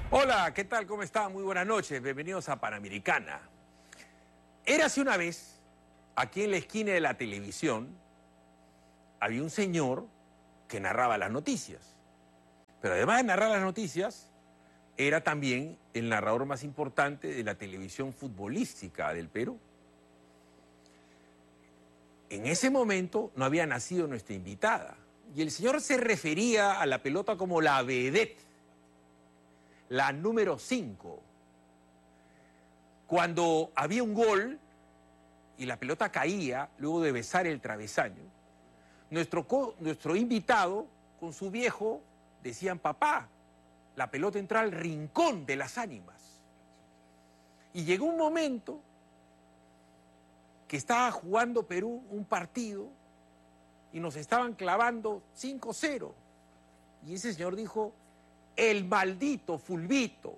Hola, ¿qué tal? ¿Cómo están? Muy buenas noches. Bienvenidos a Panamericana. Érase una vez, aquí en la esquina de la televisión, había un señor que narraba las noticias. Pero además de narrar las noticias, era también el narrador más importante de la televisión futbolística del Perú. En ese momento no había nacido nuestra invitada. Y el señor se refería a la pelota como la vedette, la número 5. Cuando había un gol y la pelota caía luego de besar el travesaño, nuestro invitado con su viejo decían: papá, la pelota entró al rincón de las ánimas. Y llegó un momento que estaba jugando Perú un partido y nos estaban clavando 5-0. Y ese señor dijo: el maldito fulbito.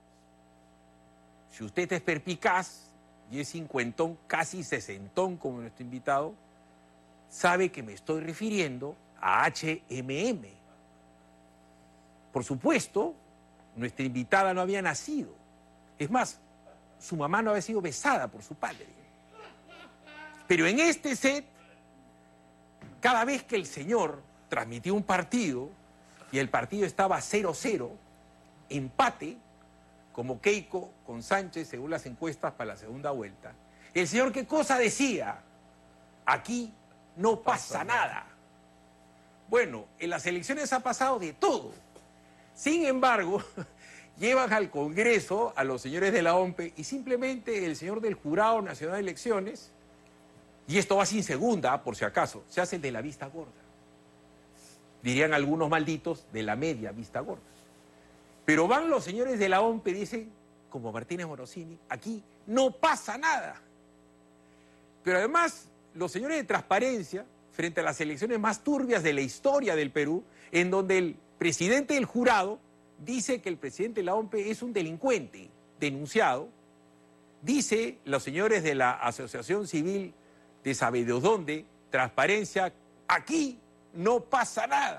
Si usted es perpicaz y es cincuentón, casi sesentón como nuestro invitado, sabe que me estoy refiriendo a HMM. Por supuesto, nuestra invitada no había nacido. Es más, su mamá no había sido besada por su padre. Pero en este set, cada vez que el señor transmitía un partido y el partido estaba 0-0, empate, como Keiko con Sánchez según las encuestas para la segunda vuelta, el señor, ¿qué cosa decía? Aquí no pasa nada. Bueno, en las elecciones ha pasado de todo. Sin embargo, llevan al Congreso a los señores de la OMPE y simplemente el señor del Jurado Nacional de Elecciones, y esto va sin segunda, por si acaso, se hace el de la vista gorda. Dirían algunos malditos, de la media vista gorda. Pero van los señores de la OMPE y dicen, como Martínez Morosini, aquí no pasa nada. Pero además, los señores de Transparencia, frente a las elecciones más turbias de la historia del Perú, en donde el presidente del jurado dice que el presidente de la OMPE es un delincuente denunciado, dice los señores de la Asociación Civil de sabe Dios dónde, Transparencia, aquí no pasa nada.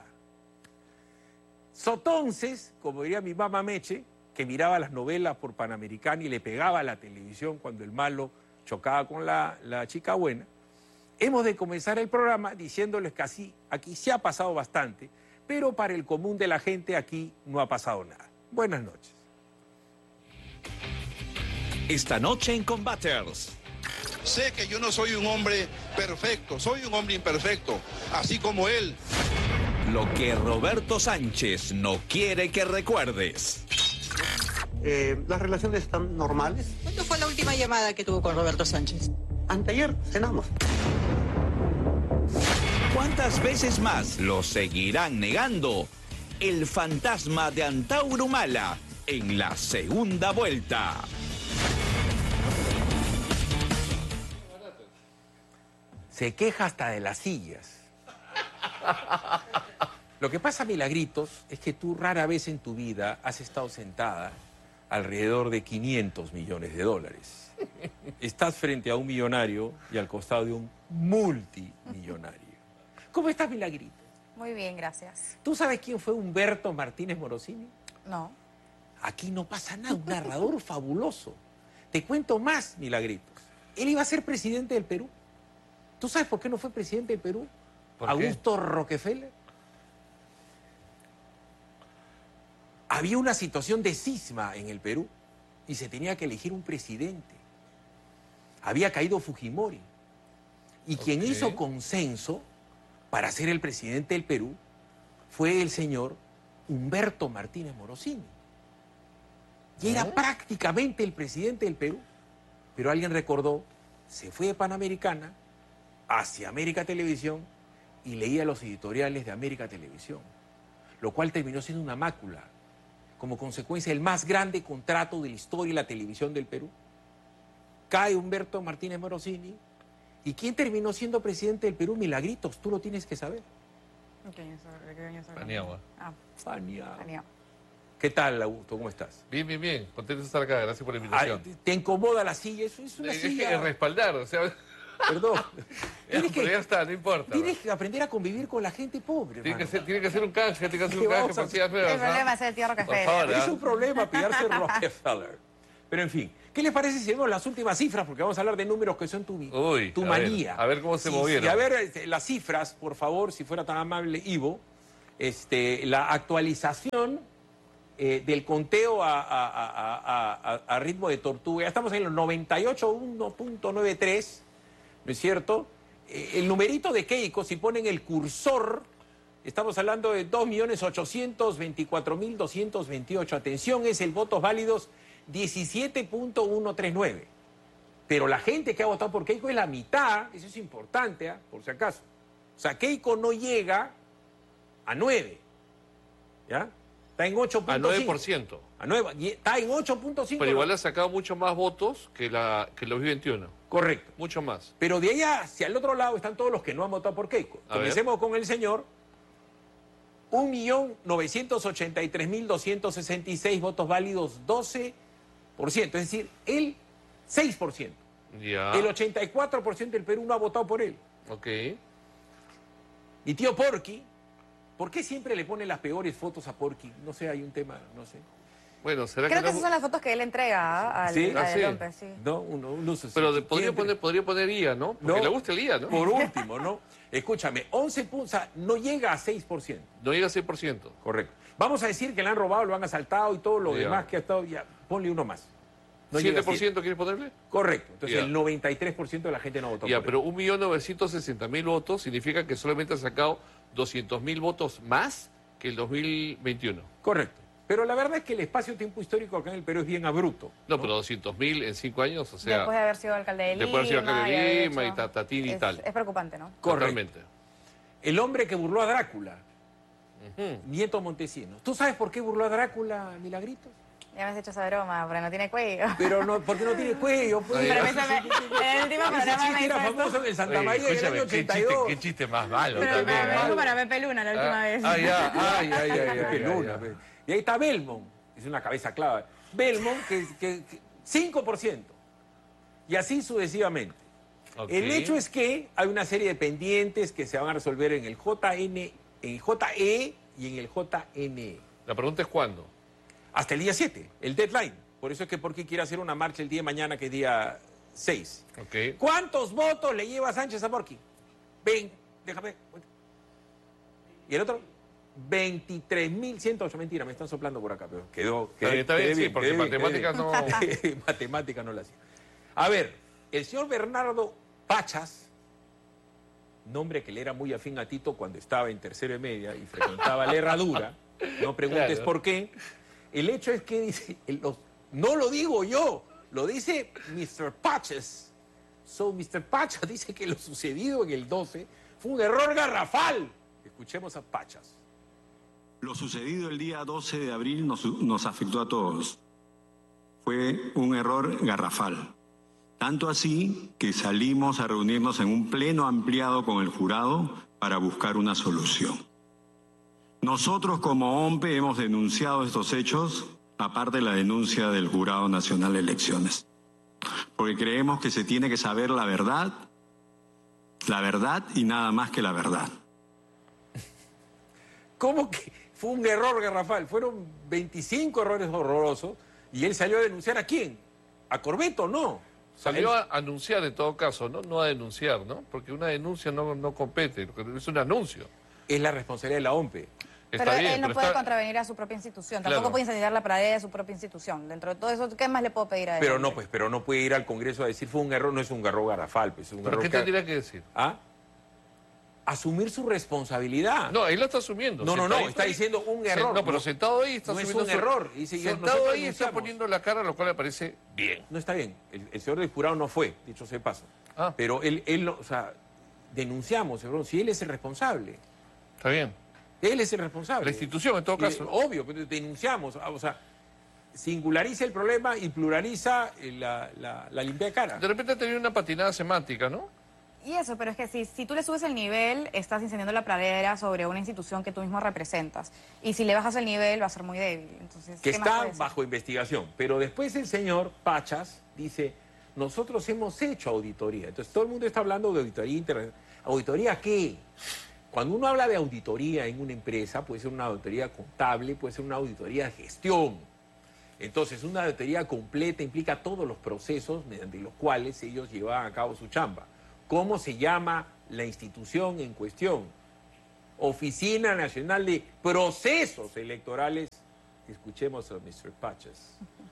Entonces, como diría mi mamá Meche, que miraba las novelas por Panamericana y le pegaba a la televisión cuando el malo chocaba con la chica buena, hemos de comenzar el programa diciéndoles que así, aquí sí ha pasado bastante, pero para el común de la gente aquí no ha pasado nada. Buenas noches. Esta noche en Combaters. Sé que yo no soy un hombre perfecto, soy un hombre imperfecto, así como él. Lo que Roberto Sánchez no quiere que recuerdes. Las relaciones están normales. ¿Cuándo fue la última llamada que tuvo con Roberto Sánchez? Anteayer cenamos. ¿Cuántas veces más lo seguirán negando? El fantasma de Antauro Humala en la segunda vuelta. Se queja hasta de las sillas. Lo que pasa, Milagritos, es que tú rara vez en tu vida has estado sentada alrededor de 500 millones de dólares. Estás frente a un millonario y al costado de un multimillonario. ¿Cómo estás, Milagrito? Muy bien, gracias. ¿Tú sabes quién fue Humberto Martínez Morosini? No. Aquí no pasa nada, un narrador fabuloso. Te cuento más, Milagritos. Él iba a ser presidente del Perú. ¿Tú sabes por qué no fue presidente del Perú? ¿Por qué? Augusto Rockefeller. Había una situación de cisma en el Perú y se tenía que elegir un presidente. Había caído Fujimori. Y quien hizo consenso para ser el presidente del Perú fue el señor Humberto Martínez Morosini. Y era prácticamente el presidente del Perú. Pero alguien recordó, se fue de Panamericana hacia América Televisión y leía los editoriales de América Televisión, lo cual terminó siendo una mácula, como consecuencia del más grande contrato de la historia de la televisión del Perú. Cae Humberto Martínez Morosini, ¿y quién terminó siendo presidente del Perú? Milagritos, tú lo tienes que saber. ¿De qué año estás hablando? Paniagua. Fania. ¿Qué tal, Augusto? ¿Cómo estás? Bien, bien, bien. Contento de estar acá. Gracias por la invitación. ¿Te incomoda la silla? Eso es una Es silla... que respaldar, o sea... Perdón. Pero ya está, no importa. Tienes que aprender a convivir con la gente pobre, Tiene hermano. que ser un canje, tiene que ser ¿Qué un canje vamos a para sillas El nuevas. problema es el tío Por Rockefeller. favor, Es un problema pillarse Rockefeller. Pero en fin, ¿qué les parece si vemos las últimas cifras? Porque vamos a hablar de números que son tu a manía. ver, a ver cómo se movieron. Y a ver las cifras, por favor, si fuera tan amable, Ivo. La actualización del conteo a ritmo de tortuga. Ya estamos en los 98.1.93, ¿no es cierto? El numerito de Keiko, si ponen el cursor, estamos hablando de 2.824.228. Atención, es el votos válidos 17.139. Pero la gente que ha votado por Keiko es la mitad, eso es importante, por si acaso. O sea, Keiko no llega a 9, ¿ya? Está en 8.5. A 9%. A 9, está en 8.5. Pero igual ha sacado mucho más votos que el 2021. Correcto. Mucho más. Pero de allá hacia el otro lado están todos los que no han votado por Keiko. A ver. Comencemos con el señor. 1.983.266 votos válidos, 12%. Es decir, él, 6%. Ya. El 84% del Perú no ha votado por él. Ok. Mi tío Porky, ¿por qué siempre le pone las peores fotos a Porky? No sé, hay un tema, no sé. Bueno, ¿será Creo que no- esas son las fotos que él entrega al ¿Sí? Ah, sí. López, sí. No, uno usa Pero siempre. podría poner IA, ¿no? Porque No. le gusta el IA, ¿no? Por último, ¿no? Escúchame, 11 puntos, o sea, no llega a 6%. No llega a 6%. Correcto. Vamos a decir que le han robado, lo han asaltado y todo lo Ya. demás que ha estado, ya, ponle uno más. No llega a 7% 7. quieres ponerle? Correcto. Entonces Ya. el 93% de la gente no votó Ya, por pero 1.960.000 votos significa que solamente ha sacado 200.000 votos más que el 2021. él. Correcto. Pero la verdad es que el espacio-tiempo histórico acá en el Perú es bien abrupto. No, pero 200.000 en 5 años, o sea, Después de haber sido alcalde de Lima. después de haber sido alcalde de y haber Lima hecho- y tatatín y es- tal. Es preocupante, ¿no? Correcto. Totalmente. El hombre que burló a Drácula, Ujú. Nieto Montesinos. ¿Tú sabes por qué burló a Drácula, Milagritos? Ya me has hecho esa broma, pero no tiene cuello. Pero no, porque no tiene cuello. Pues. Ay, Pero ay. en el último Ese programa chiste me era hizo famoso esto. en el Santa Oye, María en el año escúchame, 82. qué chiste más malo Pero también. me ¿no? dijo para Pepe Luna la última vez. Ya. Ay, Peluna, pues. Y ahí está Belmont, es una cabeza clave. Belmont, que 5%. Y así sucesivamente. Ok. El hecho es que hay una serie de pendientes que se van a resolver en el JN, en el JE y en el JNE. La pregunta es ¿cuándo? Hasta el día 7, el deadline. Por eso es que Porky quiere hacer una marcha el día de mañana, que es día 6. Ok. ¿Cuántos votos le lleva Sánchez a Porky? Ven, déjame. ¿Y el otro? 23.108. Mentira, me están soplando por acá, pero quedó. Está bien, sí, porque quedé bien, matemáticas quedé no... bien. Matemática no la hacía. A ver, el señor Bernardo Pachas, nombre que le era muy afín a Tito cuando estaba en tercero y media y frecuentaba la herradura, no preguntes Claro. por qué. El hecho es que dice, no lo digo yo, lo dice Mr. Pachas. So, Mr. Pachas dice que lo sucedido en el 12 fue un error garrafal. Escuchemos a Pachas. Lo sucedido el día 12 de abril nos afectó a todos. Fue un error garrafal. Tanto así que salimos a reunirnos en un pleno ampliado con el jurado para buscar una solución. Nosotros como OMPE hemos denunciado estos hechos, aparte de la denuncia del Jurado Nacional de Elecciones, porque creemos que se tiene que saber la verdad y nada más que la verdad. ¿Cómo que fue un error garrafal? Fueron 25 errores horrorosos y él salió a denunciar ¿a quién? ¿A Corbeto? No. Salió a anunciar en todo caso, ¿no? No a denunciar, ¿no? Porque una denuncia no compete, es un anuncio. Es la responsabilidad de la OMPE. Está Pero bien, él no pero puede está- contravenir a su propia institución. Claro. Tampoco puede incendiar la pradera de su propia institución. Dentro de todo eso, ¿qué más le puedo pedir a él? Pero no, pues, pero no puede ir al Congreso a decir fue un error, no es un error garrafal, pues es un ¿Pero error qué tendría que decir? ¿Ah? Asumir su responsabilidad. No, él lo está asumiendo. No, Sentadito está ahí. diciendo un error. No, pero sentado ahí está no es asumiendo un error. Dice, sentado nosotros ahí está denunciamos. poniendo la cara, lo cual me parece bien. No está bien. El señor del jurado no fue, dicho sea de paso. Ah. Pero él o sea, denunciamos, si él es el responsable. Está bien. Él es el responsable. La institución, en todo caso. Obvio, pero denunciamos. O sea, singulariza el problema y pluraliza la limpia de cara. De repente ha tenido una patinada semántica, ¿no? Y eso, pero es que si tú le subes el nivel, estás incendiando la pradera sobre una institución que tú mismo representas. Y si le bajas el nivel, va a ser muy débil. Entonces, Que ¿qué más está puede ser? bajo investigación. Pero después el señor Pachas dice, nosotros hemos hecho auditoría. Entonces todo el mundo está hablando de auditoría internacional. ¿Auditoría qué? Cuando uno habla de auditoría en una empresa, puede ser una auditoría contable, puede ser una auditoría de gestión. Entonces, una auditoría completa implica todos los procesos mediante los cuales ellos llevaban a cabo su chamba. ¿Cómo se llama la institución en cuestión? Oficina Nacional de Procesos Electorales. Escuchemos a Mr. Pachas.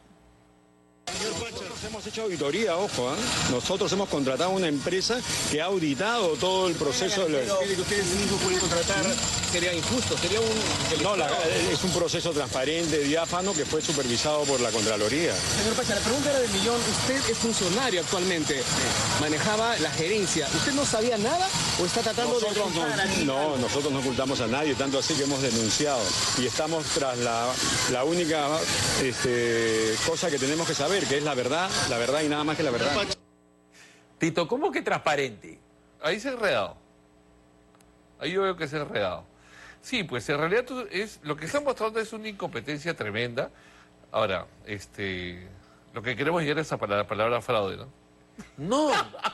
Señor Pachas, hemos hecho auditoría, ojo, ¿eh? Nosotros hemos contratado una empresa que ha auditado todo el proceso. Pero que ustedes mismos pueden contratar sería injusto, sería un... No, es un proceso transparente, diáfano, que fue supervisado por la Contraloría. Señor Pachas, la pregunta era del millón. Usted es funcionario actualmente, manejaba la gerencia. ¿Usted no sabía nada o está tratando de ocultar a alguien? No, nosotros no ocultamos a nadie, tanto así que hemos denunciado. Y estamos tras la única cosa que tenemos que saber, que es la verdad y nada más que la verdad. Tito, ¿cómo que transparente? Ahí se ha enredado. Ahí yo veo que se ha enredado. Sí, pues en realidad lo que están mostrando es una incompetencia tremenda. Ahora, lo que queremos llegar es a la palabra fraude, ¿no? No.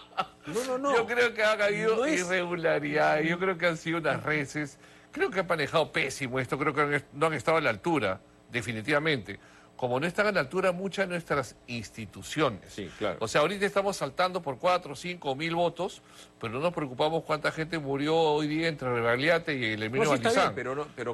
Yo creo que ha habido irregularidades, yo creo que han sido unas reces, creo que han manejado pésimo esto, creo que no han estado a la altura, definitivamente. Como no están a la altura muchas de nuestras instituciones. Sí, claro. O sea, ahorita estamos saltando por 4, 5 mil votos, pero no nos preocupamos cuánta gente murió hoy día entre Rebagliate y el Emilio Valdizán. Pero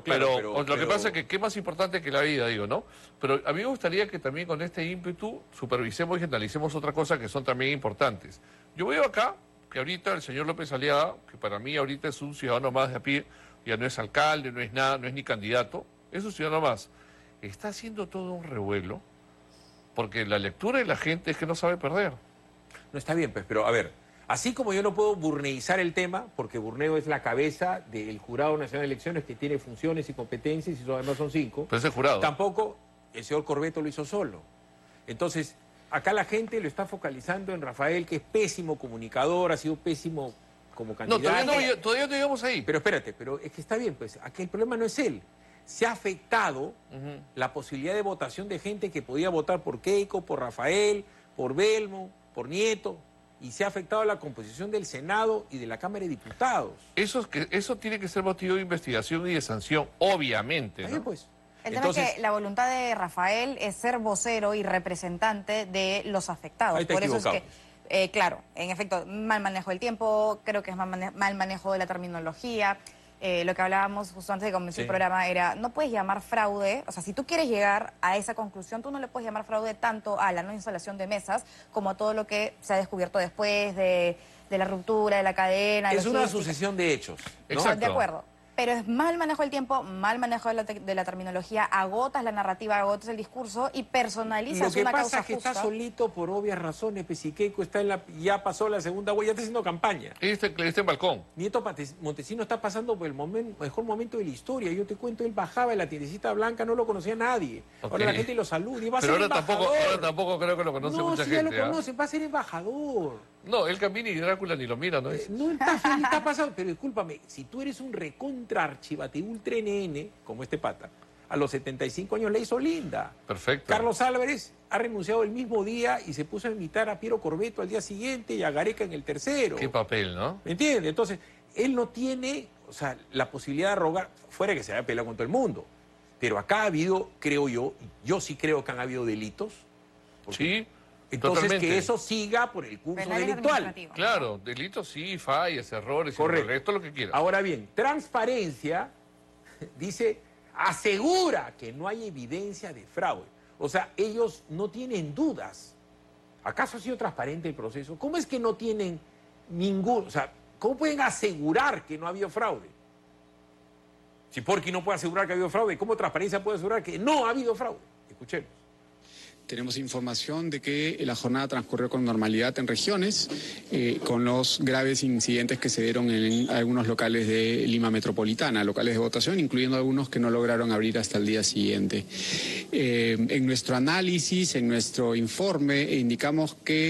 lo que pasa es que qué más importante que la vida, digo, ¿no? Pero a mí me gustaría que también con este ímpetu supervisemos y analicemos otra cosa que son también importantes. Yo veo acá que ahorita el señor López Aliaga, que para mí ahorita es un ciudadano más de a pie, ya no es alcalde, no es nada, no es ni candidato, es un ciudadano más. Está haciendo todo un revuelo porque la lectura de la gente es que no sabe perder. No está bien, pues, pero a ver, así como yo no puedo burneizar el tema, porque Burneo es la cabeza del Jurado Nacional de Elecciones que tiene funciones y competencias, y además son 5. Pero es el jurado. Tampoco el señor Corbeto lo hizo solo. Entonces, acá la gente lo está focalizando en Rafael, que es pésimo comunicador, ha sido pésimo como candidato. No, todavía no llegamos ahí. Pero espérate, pero es que está bien, pues, aquí el problema no es él. Se ha afectado la posibilidad de votación de gente que podía votar por Keiko, por Rafael, por Belmo, por Nieto, y se ha afectado la composición del Senado y de la Cámara de Diputados. Eso tiene que ser motivo de investigación y de sanción, obviamente, ¿no? Pues. El tema es que la voluntad de Rafael es ser vocero y representante de los afectados. Ahí te Por eso equivocado. es que, claro, en efecto, mal manejo del tiempo, creo que es mal manejo de la terminología. Lo que hablábamos justo antes de comenzar el programa era, no puedes llamar fraude, o sea, si tú quieres llegar a esa conclusión, tú no le puedes llamar fraude tanto a la no instalación de mesas como a todo lo que se ha descubierto después de la ruptura de la cadena. Es una sucesión de hechos, ¿no? Exacto. De acuerdo. Pero es mal manejo del tiempo, mal manejo de la terminología, agotas la narrativa, agotas el discurso y personalizas una causa justa. Lo que pasa es que está solito por obvias razones, Pesiqueco está ya pasó la segunda vuelta, ya está haciendo campaña. Está en balcón. Nieto Montesino está pasando por el mejor momento de la historia. Yo te cuento, él bajaba en la tiendecita blanca, no lo conocía nadie. Okay. Ahora la gente lo saluda y va a Pero ser embajador. ahora tampoco creo que lo conoce mucha gente. No, si ya lo conocen, va a ser embajador. No, él camina y Drácula ni lo mira, ¿no es? No está feliz, está pasando. Pero discúlpame, si tú eres un recontra archivatibultre NN, como este pata, a los 75 años le hizo linda. Perfecto. Carlos Álvarez ha renunciado el mismo día y se puso a invitar a Piero Corbeto al día siguiente y a Gareca en el tercero. Qué papel, ¿no? ¿Me entiendes? Entonces, él no tiene, o sea, la posibilidad de rogar, fuera que se haya peleado con todo el mundo. Pero acá ha habido, creo yo sí creo que han habido delitos. Sí. Entonces, totalmente. que eso siga por el curso delictual. Claro, delitos sí, fallas, errores, correcto, esto lo que quiera. Ahora bien, transparencia, dice, asegura que no hay evidencia de fraude. O sea, ellos no tienen dudas. ¿Acaso ha sido transparente el proceso? ¿Cómo es que no tienen ningún... O sea, ¿cómo pueden asegurar que no ha habido fraude? Si Porky no puede asegurar que ha habido fraude, ¿cómo Transparencia puede asegurar que no ha habido fraude? Escuchemos. Tenemos información de que la jornada transcurrió con normalidad en regiones, con los graves incidentes que se dieron en algunos locales de Lima Metropolitana, locales de votación, incluyendo algunos que no lograron abrir hasta el día siguiente. En nuestro análisis, en nuestro informe, indicamos que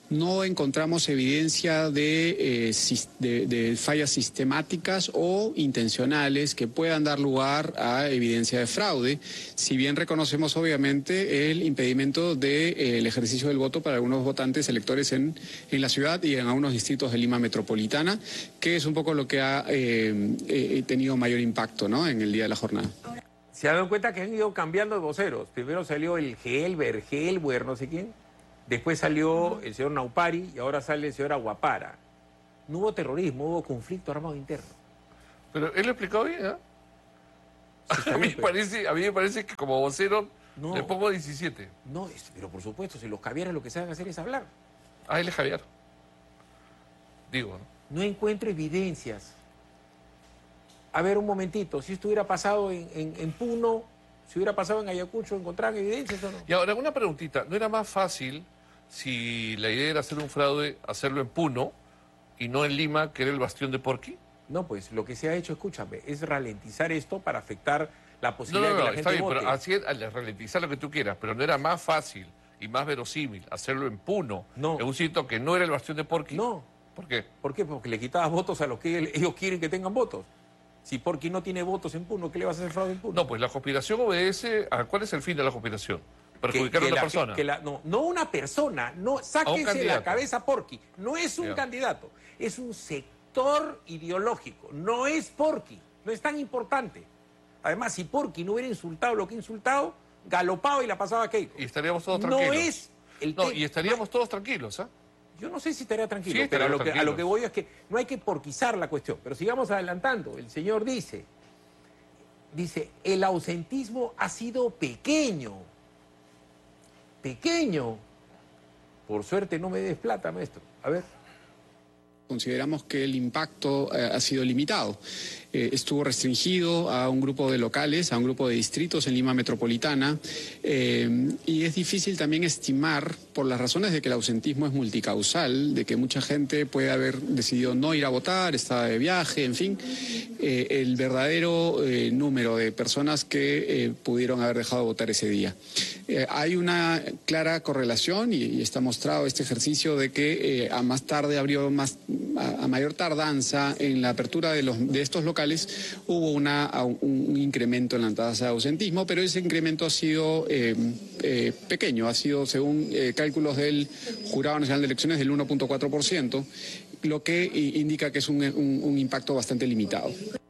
no encontramos evidencia de fallas sistemáticas o intencionales que puedan dar lugar a evidencia de fraude, si bien reconocemos obviamente el impedimento del ejercicio del voto para algunos votantes electores en la ciudad y en algunos distritos de Lima Metropolitana, que es un poco lo que ha tenido mayor impacto, ¿no?, en el día de la jornada. Se han dado cuenta que han ido cambiando de voceros. Primero salió el Gelber, no sé quién. Después salió el señor Naupari y ahora sale el señor Aguapara. No hubo terrorismo, hubo conflicto armado interno. Pero él lo explicó bien, ¿eh? Sí, a mí me parece que como vocero le pongo 17. No, pero por supuesto, si los caviares lo que saben hacer es hablar. Ah, él es Javier. Digo, ¿no? No encuentro evidencias. A ver, un momentito, si esto hubiera pasado en Puno, si hubiera pasado en Ayacucho, ¿encontraban evidencias o no? Y ahora, una preguntita, ¿no era más fácil, si la idea era hacer un fraude, hacerlo en Puno y no en Lima, que era el bastión de Porqui? No, pues lo que se ha hecho, escúchame, es ralentizar esto para afectar la posibilidad de que la gente está bien, vote. pero así es, ralentizar lo que tú quieras, pero no era más fácil y más verosímil hacerlo en Puno, en un sitio que no era el bastión de Porqui. No. ¿Por qué? ¿Por qué? Porque le quitabas votos a los que ellos quieren que tengan votos. Si Porqui no tiene votos en Puno, ¿qué le vas a hacer fraude en Puno? No, pues la conspiración obedece a... ¿Cuál es el fin de la conspiración? Perjudicar a una persona. No una persona, no, sáquese la cabeza Porqui. No es un candidato, es un sector ideológico. No es Porqui, no es tan importante. Además, si Porqui no hubiera insultado lo que ha insultado, galopaba y la pasaba a Keiko. Y estaríamos todos tranquilos. No es el y estaríamos todos tranquilos, ¿ah? Yo no sé si estaría tranquilo, Sí, pero a lo que voy es que no hay que porquizar la cuestión. Pero sigamos adelantando. El señor dice, el ausentismo ha sido pequeño. Pequeño. Por suerte no me des plata, maestro. A ver. Consideramos que el impacto ha sido limitado. Estuvo restringido a un grupo de locales, a un grupo de distritos en Lima Metropolitana, y es difícil también estimar, por las razones de que el ausentismo es multicausal, de que mucha gente puede haber decidido no ir a votar, estaba de viaje, en fin, el verdadero número de personas que pudieron haber dejado de votar ese día. Hay una clara correlación, y está mostrado este ejercicio, de que a más tarde abrió a mayor tardanza en la apertura de estos locales, hubo un incremento en la tasa de ausentismo, pero ese incremento ha sido pequeño, ha sido, según cálculos del Jurado Nacional de Elecciones, del 1.4%, lo que indica que es un impacto bastante limitado.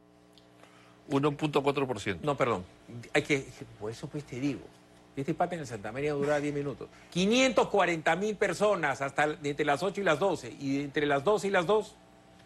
1.4%. No, perdón. Por eso pues te digo. Este pata en el Santa María duraba 10 minutos. 540.000 personas entre las 8 y las 12. Y entre las 12 y las 2,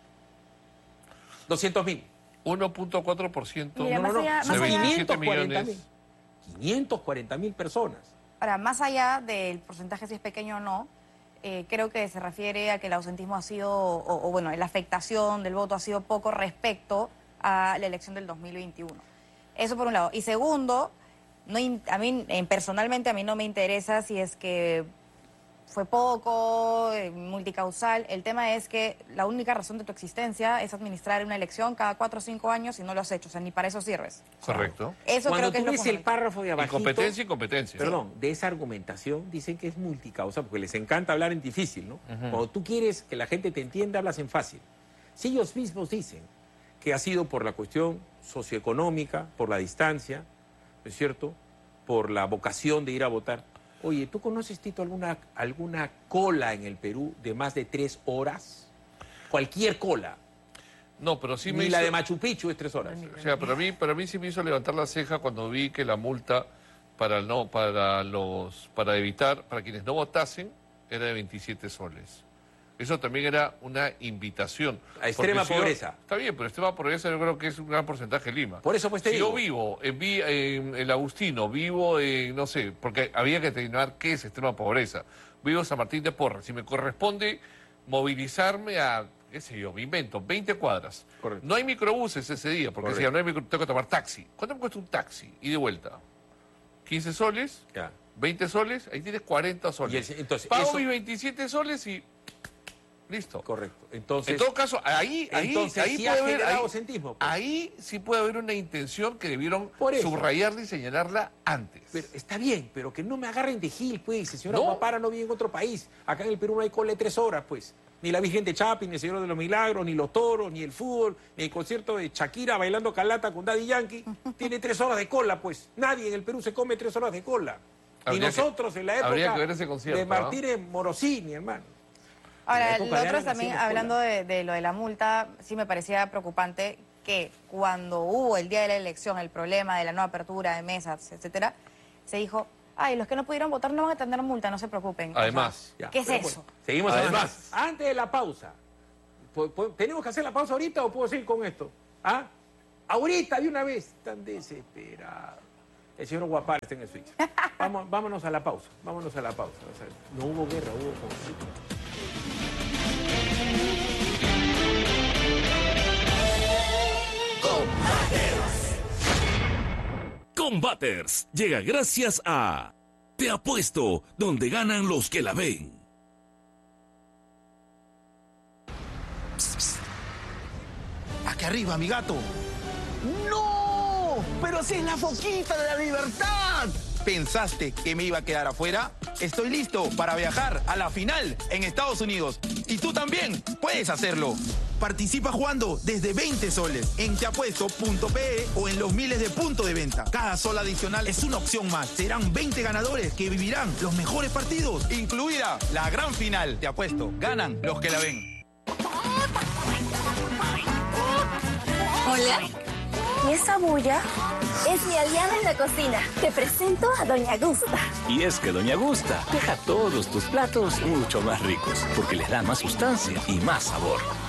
200.000. 1.4%. Son 27 millones. 540.000 personas. Ahora, más allá del porcentaje si es pequeño o no, creo que se refiere a que el ausentismo ha sido, bueno, la afectación del voto ha sido poco respecto a la elección del 2021. Eso por un lado. Y segundo, a mí personalmente a mí no me interesa si es que fue poco, multicausal. El tema es que la única razón de tu existencia es administrar una elección cada 4 o 5 años y no lo has hecho. O sea, ni para eso sirves. Correcto. Eso Cuando creo que es tú lo ves el párrafo de abajito... Incompetencia. Perdón, de esa argumentación dicen que es multicausa, porque les encanta hablar en difícil, ¿no? Cuando tú quieres que la gente te entienda, hablas en fácil. Si ellos mismos dicen que ha sido por la cuestión socioeconómica, por la distancia, ¿no es cierto?, por la vocación de ir a votar. Oye, ¿tú conoces, Tito, alguna cola en el Perú de más de 3 horas? Cualquier cola. No, pero sí me Ni hizo... la de Machu Picchu es 3 horas. O sea, para mí sí me hizo levantar la ceja cuando vi que la multa para quienes no votasen, era de 27 soles. Eso también era una invitación. A extrema pobreza. Está bien, pero extrema pobreza yo creo que es un gran porcentaje en Lima. Por eso pues te digo. Yo vivo en el Agustino, vivo en, no sé, porque había que determinar qué es extrema pobreza. Vivo en San Martín de Porres. Si me corresponde movilizarme a, qué sé yo, me invento, 20 cuadras. Correcto. No hay microbuses ese día, porque decía, no hay tengo que tomar taxi. ¿Cuánto me cuesta un taxi? Y de vuelta. 15 soles, Ya. 20 soles, ahí tienes 40 soles. Entonces, pago eso... mis 27 soles y... Listo. Correcto. Entonces, en todo caso, ahí sí puede ha haber, generado ausentismo, pues. ahí sí puede haber una intención que debieron Por eso. subrayarla y señalarla antes. Pero está bien, pero que no me agarren de gil, pues. El señor No. Aguapara no vive en otro país. Acá en el Perú no hay cola de 3 horas, pues. Ni la Virgen de Chapi, ni el Señor de los Milagros, ni los toros, ni el fútbol, ni el concierto de Shakira bailando calata con Daddy Yankee. Tiene 3 horas de cola, pues. Nadie en el Perú se come 3 horas de cola. Y nosotros en la habría que ver época ese concierto, de Martínez Morosini, hermano. Ahora, En la lo época de otro Ana también, hacíamos hablando cola. de lo de la multa, sí me parecía preocupante que cuando hubo el día de la elección, el problema de la no apertura de mesas, etcétera, se dijo, ay, los que no pudieron votar no van a tener multa, no se preocupen. Además. Ya, ¿qué es pero eso? bueno, seguimos Además. avanzando. Antes de la pausa, ¿tenemos que hacer la pausa ahorita o puedo seguir con esto? ¿Ah? Ahorita, de una vez. Tan desesperado. El señor Aguapara está en el switch. Vámonos a la pausa. Vámonos a la pausa. O sea, no hubo guerra, hubo conflicto. Combaters llega gracias a Te Apuesto, donde ganan los que la ven. Aquí arriba, mi gato. ¡No! ¡Pero si es la foquita de la libertad! ¿Pensaste que me iba a quedar afuera? Estoy listo para viajar a la final en Estados Unidos. Y tú también puedes hacerlo. Participa jugando desde 20 soles en teapuesto.pe o en los miles de puntos de venta. Cada sol adicional es una opción más. Serán 20 ganadores que vivirán los mejores partidos, incluida la gran final. Te apuesto, ganan los que la ven. Hola. ¿Y esa bulla? Es mi aliada en la cocina. Te presento a Doña Gusta. Y es que Doña Gusta deja todos tus platos mucho más ricos, porque les da más sustancia y más sabor.